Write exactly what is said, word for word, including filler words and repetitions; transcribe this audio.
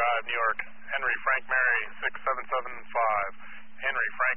Drive, New York. Henry Frank Mary six seven seven five. Henry Frank.